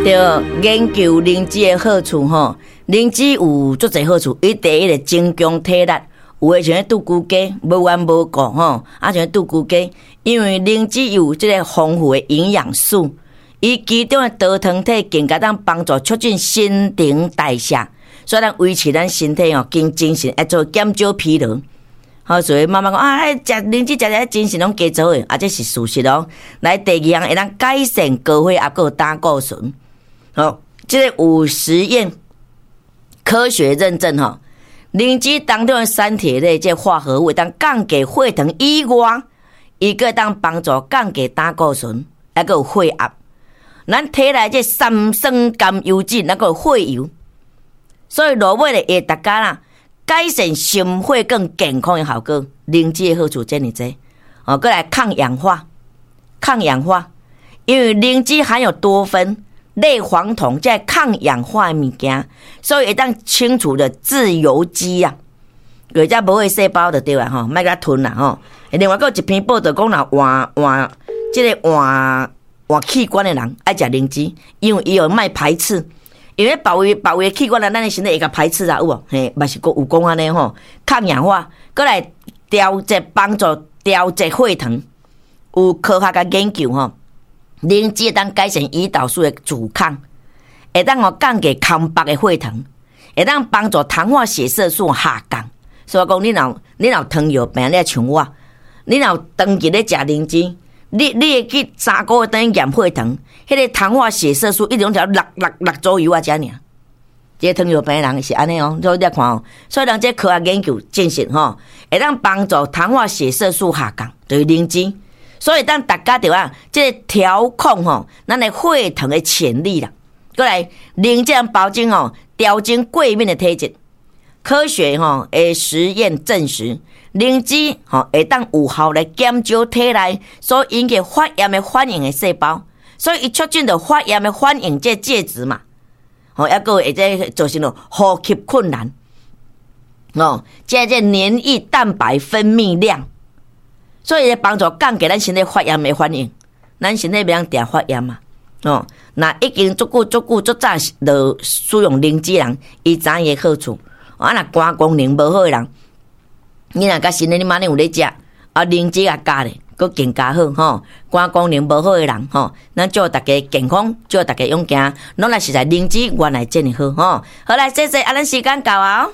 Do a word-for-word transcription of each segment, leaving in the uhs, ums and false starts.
对，研究灵芝的好处吼，灵芝有足侪好处，伊第一个增强体力，有诶像拄骨鸡无弯无固吼，啊像拄骨鸡，因为灵芝有即个丰富的营养素，伊其中的多糖体更加当帮助促进新陈代谢，所以咱维持咱身体哦更精神，会做减少疲劳。好，所以妈妈讲啊，食灵芝食食精神拢加做诶，啊，这是事实哦。来，第二项会当改善高血压，还胆固醇。好，这个有实验科学认证吼，灵芝当中的三铁类这化合物当降低血糖以外，伊个当帮助降低胆固醇，还有血压。咱体内这三酸甘油酯，那个血油，所以落尾咧会大家啦。改善心血更健康的效果，灵芝的好处真哩多。哦，过来抗氧化，抗氧化，因为灵芝含有多酚、类黄酮这抗氧化的物件，所以会当清除的自由基啊，有只无的细胞就对啦吼，莫甲吞啦吼。另外，还有一篇报道讲啦，换换这个换换器官的人爱食灵芝，因为伊有卖排斥。因为保卫保卫器官啦，咱的身体会甲排斥啊，有无？嘿，嘛是有讲安尼吼，抗氧化，过来调节帮助调节血糖，有科学家研究吼，灵芝会当改善胰岛素的阻抗，会当吼降低空腹的血糖，会当帮助糖化血色素下降。所以讲，你若你若糖尿病，你像我，你若长期咧食灵芝。你你会去三个月等于验血糖，迄、那个糖化血色素一两条六六六左右啊，遮尔。这个糖尿病人是安尼哦，所以你看哦，所以人这科学研究证实吼，会当帮助糖化血色素下降，就是灵芝。所以当大家对啊，这个调控吼，咱的血糖的潜力啦。过来，灵芝保证哦，调整过敏的体质。科学吼的实验证实。灵芝吼会当有效来减少体内所引起发炎的反应的细胞，所以伊促进着发炎的反应这介质嘛，吼，抑个会这造成了呼吸困难，哦，这这黏液蛋白分泌量，所以帮助降低咱身体发炎的反应，咱身体袂当定发炎嘛，哦，那已经足久足久足早就使用灵芝人，伊知伊的好处，啊，若肝功能无好的人。你若甲身体你马上有咧食，啊灵芝啊加咧，佫更加好吼。肝功能无好诶人吼，咱祝大家健康，祝大家勇敢，拢来实在灵芝原来真好吼。好来，谢谢，啊，咱时间到啊。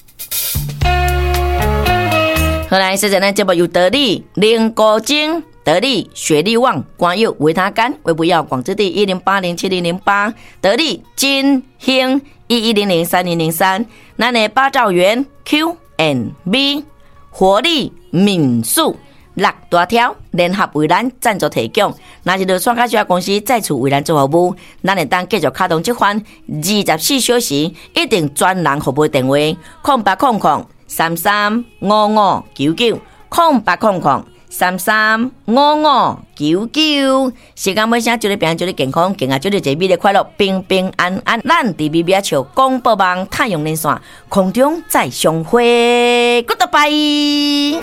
好来，谢谢咱节目由得力、灵果精、得力、雪力旺、光佑、维他甘、微不要、广之地一零八零七零零八、得力、金兴一一零零三零零三，咱的八兆元 Q and B。活力民宿六大条联合为咱赞助提供，那是就创卡小公司再次为咱做服务，咱会当继续开通这款二十四小时一定专人服务电话：空八空空三三五五九九空八空空三三五五九九。时间尾声，祝你平安，祝你健康，健康祝你一美丽快乐，平平安安。咱伫美美笑广播网太阳连线空中再相会 ，Goodbye。